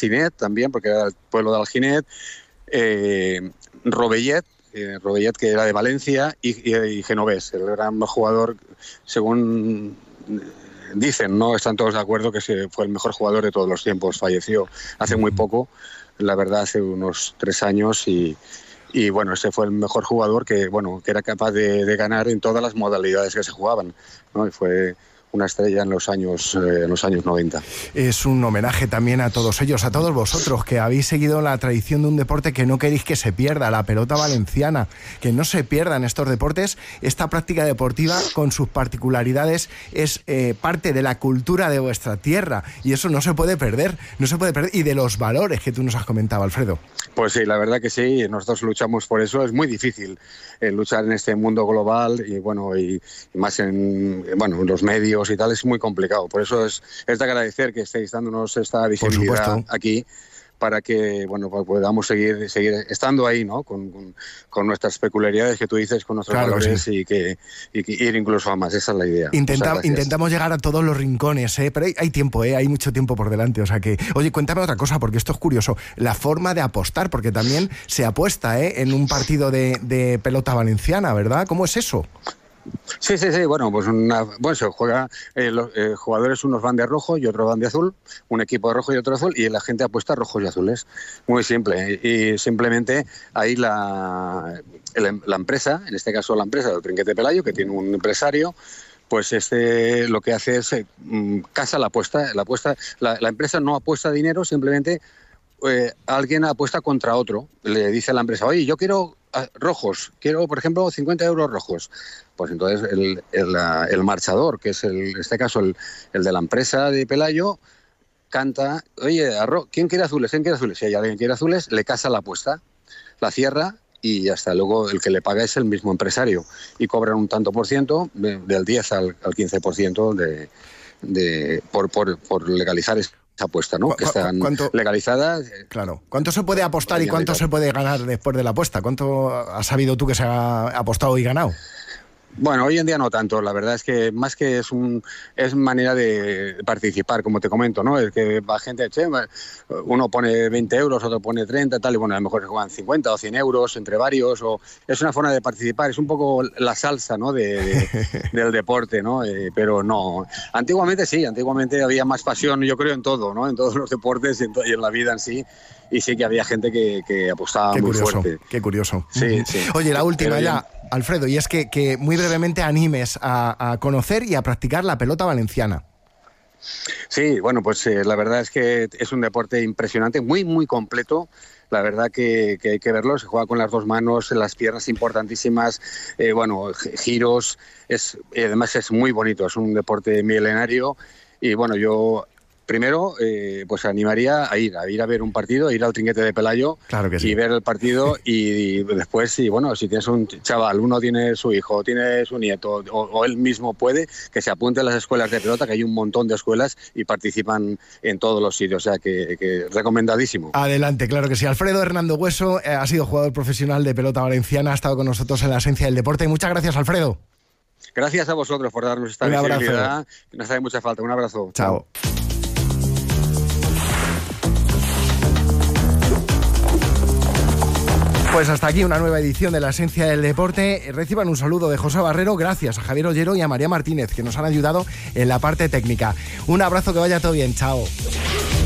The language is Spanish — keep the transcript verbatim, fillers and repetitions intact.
Alginet también, porque era el pueblo de Alginet, eh, Robellet, eh, Robellet que era de Valencia, y, y, y Genovés, el gran jugador, según dicen, no están todos de acuerdo, que se, fue el mejor jugador de todos los tiempos, falleció hace muy poco, la verdad hace unos tres años, y Y bueno, ese fue el mejor jugador que, bueno, que era capaz de, de ganar en todas las modalidades que se jugaban, ¿no? Y fue una estrella en los años eh, en los años noventa. Es un homenaje también a todos ellos, a todos vosotros que habéis seguido la tradición de un deporte que no queréis que se pierda, la pelota valenciana, que no se pierdan estos deportes. Esta práctica deportiva con sus particularidades es eh, parte de la cultura de vuestra tierra, y eso no se puede perder, no se puede perder, y de los valores que tú nos has comentado, Alfredo. Pues sí, la verdad que sí, nosotros luchamos por eso. Es muy difícil eh, luchar en este mundo global y bueno, y, y más en, bueno, en los medios y tal, es muy complicado. Por eso es, es de agradecer que estéis dándonos esta visibilidad aquí, para que bueno, pues podamos seguir seguir estando ahí, ¿no? Con, con, con nuestras peculiaridades que tú dices, con nuestros claro, valores, sí. y que y, que ir incluso a más. Esa es la idea. Intenta, intentamos llegar a todos los rincones, ¿eh? Pero hay, hay tiempo, ¿eh? Hay mucho tiempo por delante. O sea que, oye, cuéntame otra cosa, porque esto es curioso. La forma de apostar, porque también se apuesta, ¿eh? En un partido de, de pelota valenciana, ¿verdad? ¿Cómo es eso? Sí, sí, sí, bueno, pues una, bueno, se juega, eh, los eh, jugadores unos van de rojo y otros van de azul, un equipo de rojo y otro de azul, y la gente apuesta rojos y azules, muy simple, y simplemente ahí la, la empresa, en este caso la empresa del Trinquete Pelayo, que tiene un empresario, pues este lo que hace es eh, casa la apuesta, la apuesta, la, la empresa no apuesta dinero, simplemente eh, alguien apuesta contra otro, le dice a la empresa, oye, yo quiero rojos, quiero por ejemplo cincuenta euros rojos, pues entonces el, el, el marchador, que es el, en este caso el, el de la empresa de Pelayo, canta, oye, arro, ¿quién quiere azules? ¿Quién quiere azules? Si hay alguien que quiere azules, le casa la apuesta, la cierra y hasta luego el que le paga es el mismo empresario, y cobran un tanto por ciento, de, del diez al, al quince por ciento de, de, por, por, por legalizar esa apuesta, ¿no? Que están legalizadas. Claro. ¿Cuánto se puede apostar y cuánto se puede ganar después de la apuesta? ¿Cuánto has sabido tú que se ha apostado y ganado? Bueno, hoy en día no tanto, la verdad es que más que es un es manera de participar, como te comento, ¿no? Es que va gente, che, uno pone veinte euros, otro pone treinta, tal, y bueno, a lo mejor se juegan cincuenta o cien euros entre varios, o es una forma de participar, es un poco la salsa, ¿no? de, de del deporte, ¿no? Eh, pero no, antiguamente sí, antiguamente había más pasión, yo creo, en todo, ¿no? En todos los deportes y en, to- y en la vida en sí. Y sí que había gente que, que apostaba qué muy curioso, fuerte. Qué curioso. Sí, sí. Oye, la última Pero ya, bien. Alfredo, y es que, que muy brevemente animes a, a conocer y a practicar la pelota valenciana. Sí, bueno, pues eh, la verdad es que es un deporte impresionante, muy, muy completo. La verdad que, que hay que verlo, se juega con las dos manos, las piernas importantísimas, eh, bueno, giros, es, además es muy bonito, es un deporte milenario y bueno, yo... Primero, eh, pues animaría a ir, a ir a ver un partido, a ir al Trinquete de Pelayo, claro que sí. Y ver el partido y, y después, sí, bueno, si tienes un chaval, uno tiene su hijo, tiene su nieto o, o él mismo puede, que se apunte a las escuelas de pelota, que hay un montón de escuelas y participan en todos los sitios, o sea que, que recomendadísimo. Adelante, claro que sí. Alfredo Hernando Hueso eh, ha sido jugador profesional de pelota valenciana, ha estado con nosotros en la esencia del deporte. Muchas gracias, Alfredo. Gracias a vosotros por darnos esta un visibilidad, abrazo. Que nos hace mucha falta. Un abrazo. Chao. Pues hasta aquí una nueva edición de La Esencia del Deporte. Reciban un saludo de José Barrero, gracias a Javier Ollero y a María Martínez, que nos han ayudado en la parte técnica. Un abrazo, que vaya todo bien, chao.